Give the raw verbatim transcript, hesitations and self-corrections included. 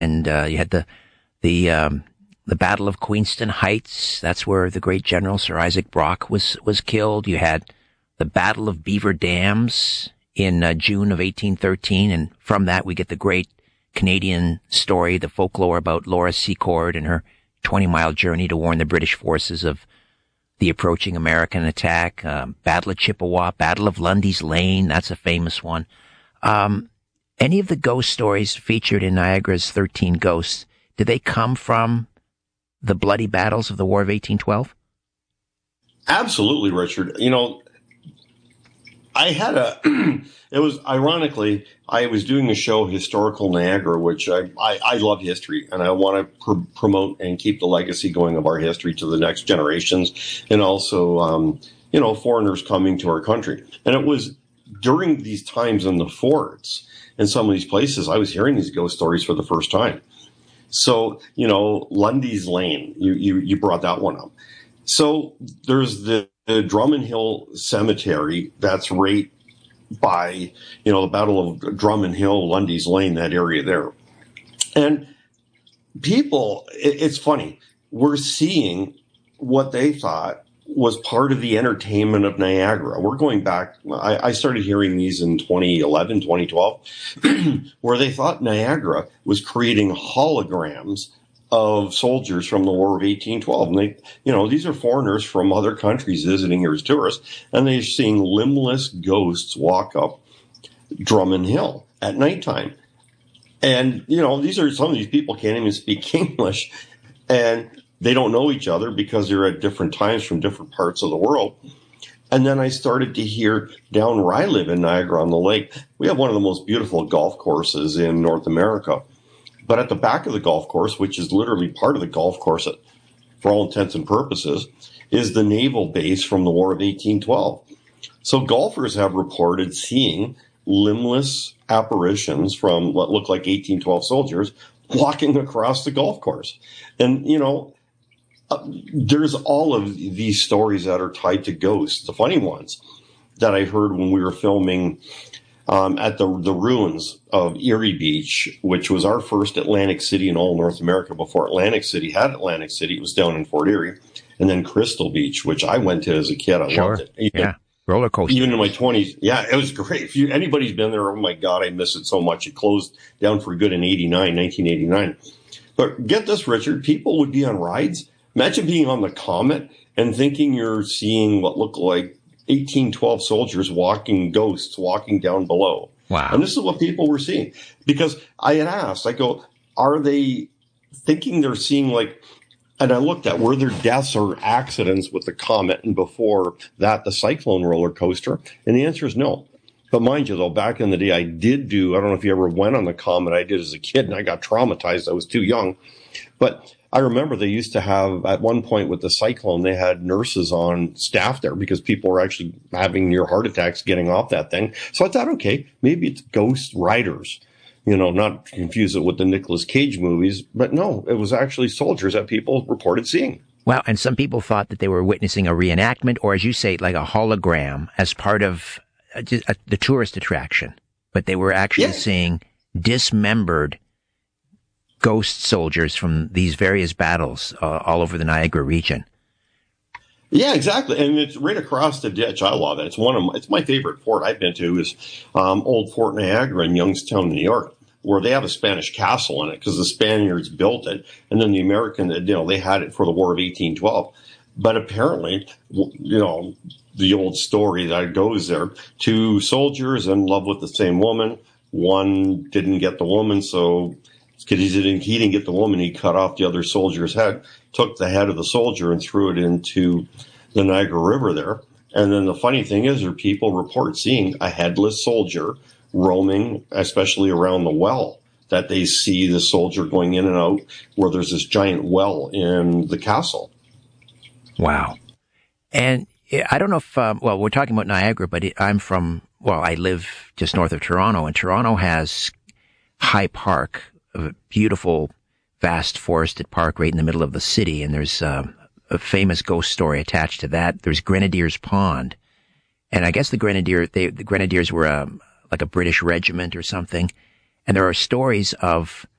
and uh, you had the the um, the Battle of Queenston Heights. That's where the great General Sir Isaac Brock was was killed. You had the Battle of Beaver Dams in uh, June of eighteen thirteen, and from that we get the great Canadian story, the folklore about Laura Secord and her twenty-mile journey to warn the British forces of the approaching American attack. Um, Battle of Chippewa, Battle of Lundy's Lane, that's a famous one. Um, any of the ghost stories featured in Niagara's thirteen Ghosts, did they come from the bloody battles of the War of eighteen twelve? Absolutely, Richard. You know, I had a, it was ironically, I was doing a show, Historical Niagara, which I, I, I love history, and I want to pr- promote and keep the legacy going of our history to the next generations, and also, um, you know, foreigners coming to our country. And it was during these times in the forts, in some of these places, I was hearing these ghost stories for the first time. So, you know, Lundy's Lane, you, you, you brought that one up. So there's the, the Drummond Hill Cemetery that's right by, you know, the Battle of Drummond Hill, Lundy's Lane, that area there. And people, it, it's funny, we're seeing what they thought was part of the entertainment of Niagara. We're going back, I, I started hearing these in twenty eleven, twenty twelve, where they thought Niagara was creating holograms of soldiers from the War of eighteen twelve. And they, you know, these are foreigners from other countries visiting here as tourists, and they're seeing limbless ghosts walk up Drummond Hill at nighttime. And, you know, these are, some of these people can't even speak English, and they don't know each other because they're at different times from different parts of the world. And then I started to hear down where I live in Niagara-on-the-Lake, we have one of the most beautiful golf courses in North America. But at the back of the golf course, which is literally part of the golf course for all intents and purposes, is the naval base from the War of eighteen twelve. So golfers have reported seeing limbless apparitions from what look like eighteen twelve soldiers walking across the golf course. And, you know, uh, there's all of these stories that are tied to ghosts. The funny ones that I heard when we were filming Um, at the the ruins of Erie Beach, which was our first Atlantic City in all North America before Atlantic City had Atlantic City. It was down in Fort Erie. And then Crystal Beach, which I went to as a kid. I sure. loved it. Even, yeah. Roller coaster. Even in my twenties. Yeah, it was great. If you, anybody's been there, oh my God, I miss it so much. It closed down for good in eighty-nine, nineteen eighty-nine. But get this, Richard, people would be on rides. Imagine being on the Comet and thinking you're seeing what looked like eighteen twelve soldiers walking, ghosts walking down below. Wow. And this is what people were seeing. Because I had asked, I go, are they thinking they're seeing like, and I looked at, were there deaths or accidents with the Comet and before that the Cyclone roller coaster? And the answer is no. But mind you, though, back in the day, I did do, I don't know if you ever went on the Comet. I did as a kid, and I got traumatized. I was too young. But I remember they used to have, at one point with the Cyclone, they had nurses on staff there because people were actually having near heart attacks getting off that thing. So I thought, okay, maybe it's ghost riders, you know, not confuse it with the Nicolas Cage movies. But no, it was actually soldiers that people reported seeing. Wow. And some people thought that they were witnessing a reenactment, or as you say, like a hologram as part of a, a, the tourist attraction. But they were actually yeah. seeing dismembered ghost soldiers from these various battles uh, all over the Niagara region. Yeah, exactly. And it's right across the ditch. I love it. It's one of my, it's my favorite fort I've been to is um, Old Fort Niagara in Youngstown, New York, where they have a Spanish castle in it because the Spaniards built it. And then the American, you know, they had it for the War of eighteen twelve. But apparently, you know, the old story that goes there, two soldiers in love with the same woman. One didn't get the woman, so because he didn't, he didn't get the woman, he cut off the other soldier's head, took the head of the soldier and threw it into the Niagara River there. And then the funny thing is, there people report seeing a headless soldier roaming, especially around the well, that they see the soldier going in and out where there's this giant well in the castle. Wow. And I don't know if, um, well, we're talking about Niagara, but it, I'm from, well, I live just north of Toronto, and Toronto has High Park, a beautiful, vast forested park right in the middle of the city, and there's uh, a famous ghost story attached to that. There's Grenadiers Pond, and I guess the Grenadier, they, the Grenadiers were a, like a British regiment or something, and there are stories of